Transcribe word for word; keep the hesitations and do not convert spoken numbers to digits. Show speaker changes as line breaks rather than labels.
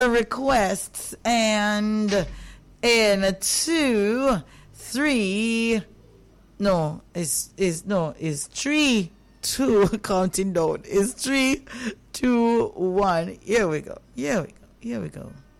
requests, and in two, three, no, it's, it's, no, it's three, two, counting down. It's three, two, one. Here we go. Here we go. Here we go.